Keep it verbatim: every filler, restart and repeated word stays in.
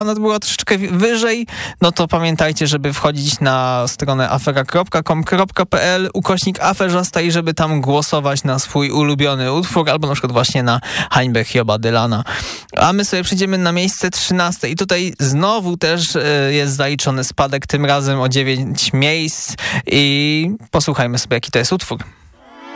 ona była troszeczkę wyżej, no to pamiętajcie, żeby wchodzić na stronę afera kropka com kropka p l ukośnik aferzasta i żeby tam głosować na swój ulubiony utwór, albo na przykład właśnie na hańbę Hioba Dylana. A my sobie przejdziemy na miejsce trzynaste i tutaj znowu też y, jest zaliczony spadek, tym razem o dziewięć miejsc i posłuchajmy sobie, jaki to jest utwór.